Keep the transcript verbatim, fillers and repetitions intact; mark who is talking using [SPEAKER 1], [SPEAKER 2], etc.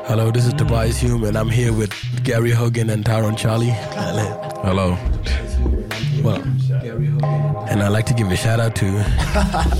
[SPEAKER 1] Hello, this is Tobias Hume, and I'm here with Gary Hogan and Tyrone Charlie.
[SPEAKER 2] Hello.
[SPEAKER 1] Well, and I'd like to give a shout out to